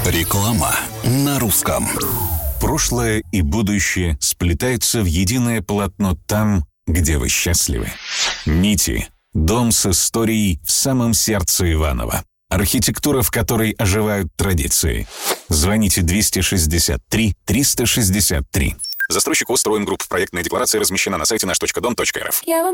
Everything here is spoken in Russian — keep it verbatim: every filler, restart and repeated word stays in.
Реклама на русском. Прошлое и будущее сплетаются в единое полотно там, где вы счастливы. Нити. Дом с историей в самом сердце Иваново. Архитектура, в которой оживают традиции. Звоните двести шестьдесят три триста шестьдесят три. Застройщик ОС «Строим Групп». Проектная декларация размещена на сайте наш точка дом точка эр эф.